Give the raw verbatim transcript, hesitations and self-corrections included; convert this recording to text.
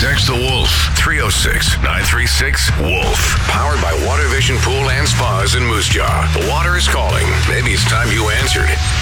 Text the Wolf. three oh six, nine three six, WOLF. Powered by Water Vision Pool and Spas in Moose Jaw. The water is calling. Maybe it's time you answered.